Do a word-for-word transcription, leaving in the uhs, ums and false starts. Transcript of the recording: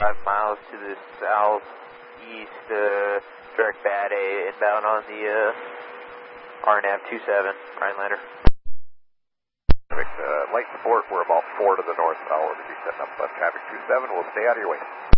Five miles to the southeast, uh, direct bad A, inbound on the uh, R N A V two seven, Rhinelander. Perfect. Uh, light support, we're about four to the north hour to be setting up uh, traffic two seven. We'll stay out of your way.